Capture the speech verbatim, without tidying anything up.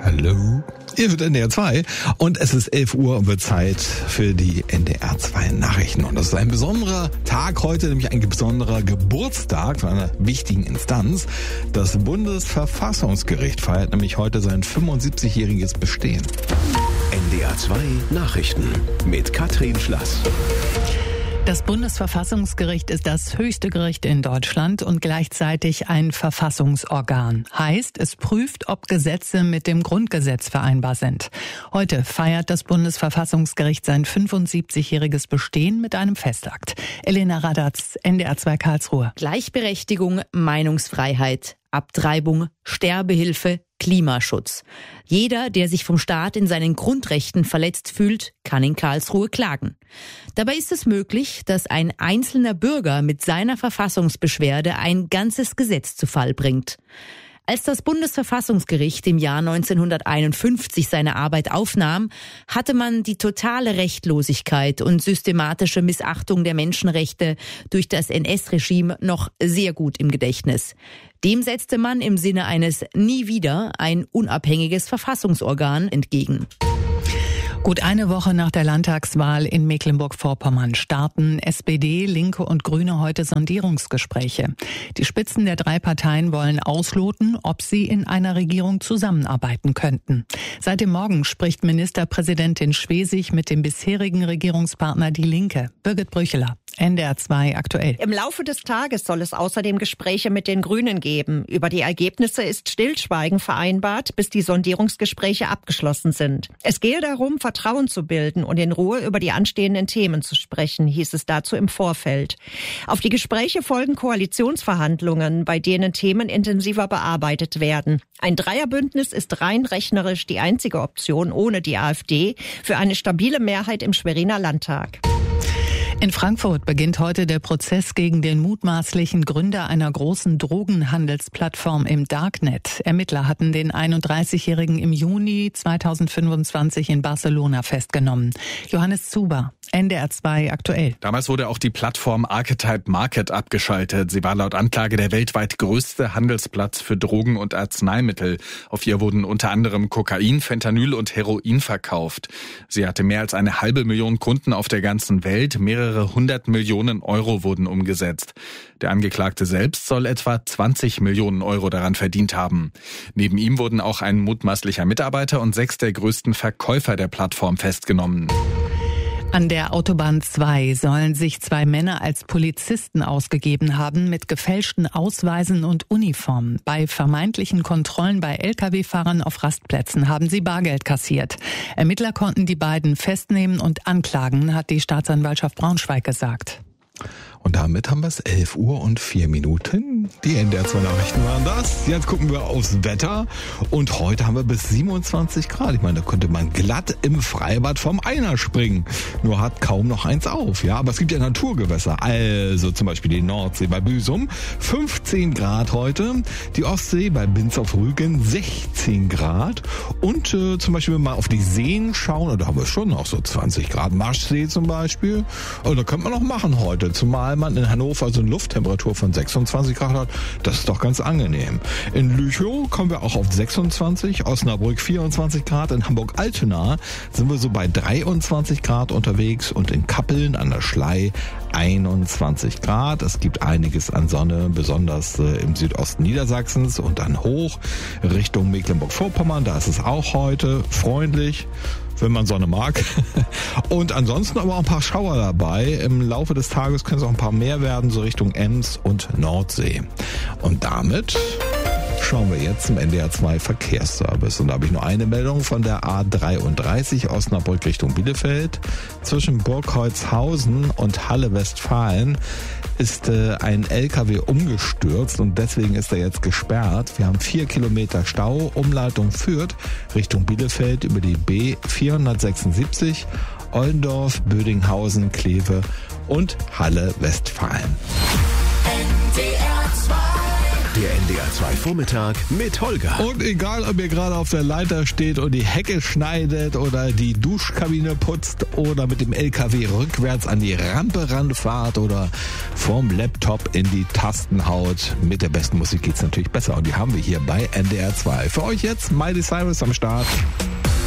Hallo. Ihr hört N D R zwei und es ist elf Uhr und wird Zeit für die N D R zwei Nachrichten. Und das ist ein besonderer Tag heute, nämlich ein besonderer Geburtstag von einer wichtigen Instanz. Das Bundesverfassungsgericht feiert nämlich heute sein fünfundsiebzigjähriges Bestehen. N D R zwei Nachrichten mit Katrin Schlass. Das Bundesverfassungsgericht ist das höchste Gericht in Deutschland und gleichzeitig ein Verfassungsorgan. Heißt, es prüft, ob Gesetze mit dem Grundgesetz vereinbar sind. Heute feiert das Bundesverfassungsgericht sein fünfundsiebzigjähriges Bestehen mit einem Festakt. Elena Radatz, N D R zwei Karlsruhe. Gleichberechtigung, Meinungsfreiheit, Abtreibung, Sterbehilfe, Klimaschutz. Jeder, der sich vom Staat in seinen Grundrechten verletzt fühlt, kann in Karlsruhe klagen. Dabei ist es möglich, dass ein einzelner Bürger mit seiner Verfassungsbeschwerde ein ganzes Gesetz zu Fall bringt. Als das Bundesverfassungsgericht im Jahr neunzehnhunderteinundfünfzig seine Arbeit aufnahm, hatte man die totale Rechtlosigkeit und systematische Missachtung der Menschenrechte durch das N S-Regime noch sehr gut im Gedächtnis. Dem setzte man im Sinne eines Nie wieder ein unabhängiges Verfassungsorgan entgegen. Gut eine Woche nach der Landtagswahl in Mecklenburg-Vorpommern starten S P D, Linke und Grüne heute Sondierungsgespräche. Die Spitzen der drei Parteien wollen ausloten, ob sie in einer Regierung zusammenarbeiten könnten. Seit dem Morgen spricht Ministerpräsidentin Schwesig mit dem bisherigen Regierungspartner Die Linke. Birgit Brücheler, N D R zwei aktuell. Im Laufe des Tages soll es außerdem Gespräche mit den Grünen geben. Über die Ergebnisse ist Stillschweigen vereinbart, bis die Sondierungsgespräche abgeschlossen sind. Es gehe darum, Vertrauen zu bilden und in Ruhe über die anstehenden Themen zu sprechen, hieß es dazu im Vorfeld. Auf die Gespräche folgen Koalitionsverhandlungen, bei denen Themen intensiver bearbeitet werden. Ein Dreierbündnis ist rein rechnerisch die einzige Option ohne die AfD für eine stabile Mehrheit im Schweriner Landtag. In Frankfurt beginnt heute der Prozess gegen den mutmaßlichen Gründer einer großen Drogenhandelsplattform im Darknet. Ermittler hatten den einunddreißigjährigen im Juni zweitausendfünfundzwanzig in Barcelona festgenommen. Johannes Zuber, N D R zwei aktuell. Damals wurde auch die Plattform Archetype Market abgeschaltet. Sie war laut Anklage der weltweit größte Handelsplatz für Drogen und Arzneimittel. Auf ihr wurden unter anderem Kokain, Fentanyl und Heroin verkauft. Sie hatte mehr als eine halbe Million Kunden auf der ganzen Welt. Mehrere hundert Millionen Euro wurden umgesetzt. Der Angeklagte selbst soll etwa zwanzig Millionen Euro daran verdient haben. Neben ihm wurden auch ein mutmaßlicher Mitarbeiter und sechs der größten Verkäufer der Plattform festgenommen. An der Autobahn zwei sollen sich zwei Männer als Polizisten ausgegeben haben mit gefälschten Ausweisen und Uniformen. Bei vermeintlichen Kontrollen bei L K W-Fahrern auf Rastplätzen haben sie Bargeld kassiert. Ermittler konnten die beiden festnehmen und anklagen, hat die Staatsanwaltschaft Braunschweig gesagt. Und damit haben wir es elf Uhr und vier Minuten. Die N D R zwei Nachrichten waren das. Jetzt gucken wir aufs Wetter. Und heute haben wir bis siebenundzwanzig Grad. Ich meine, da könnte man glatt im Freibad vom Einer springen. Nur hat kaum noch eins auf. Ja, aber es gibt ja Naturgewässer. Also zum Beispiel die Nordsee bei Büsum. fünfzehn Grad heute. Die Ostsee bei Binz auf Rügen sechzehn Grad. Und äh, zum Beispiel, wenn wir mal auf die Seen schauen, da haben wir schon noch so zwanzig Grad. Maschsee zum Beispiel. Und da könnte man noch machen heute. Zumal man in Hannover so eine Lufttemperatur von sechsundzwanzig Grad hat, das ist doch ganz angenehm. In Lüchow kommen wir auch auf sechsundzwanzig, Osnabrück vierundzwanzig Grad, in Hamburg-Altona sind wir so bei dreiundzwanzig Grad unterwegs und in Kappeln an der Schlei einundzwanzig Grad. Es gibt einiges an Sonne, besonders äh, im Südosten Niedersachsens und dann hoch Richtung Mecklenburg-Vorpommern. Da ist es auch heute freundlich, wenn man Sonne mag. Und ansonsten aber auch ein paar Schauer dabei. Im Laufe des Tages können es auch ein paar mehr werden, so Richtung Ems und Nordsee. Und damit schauen wir jetzt zum N D R zwei Verkehrsservice. Und da habe ich nur eine Meldung von der A dreiunddreißig Osnabrück Richtung Bielefeld. Zwischen Burgholzhausen und Halle-Westfalen ist äh, ein L K W umgestürzt und deswegen ist er jetzt gesperrt. Wir haben vier Kilometer Stau. Umleitung Fürth Richtung Bielefeld über die B vierhundertsechsundsiebzig, Oldendorf, Bödinghausen, Kleve und Halle-Westfalen. N D R zwei Der N D R zwei Vormittag mit Holger. Und egal, ob ihr gerade auf der Leiter steht und die Hecke schneidet oder die Duschkabine putzt oder mit dem L K W rückwärts an die Rampe ranfahrt oder vorm Laptop in die Tasten haut, mit der besten Musik geht's natürlich besser. Und die haben wir hier bei N D R zwei. Für euch jetzt Miley Cyrus am Start.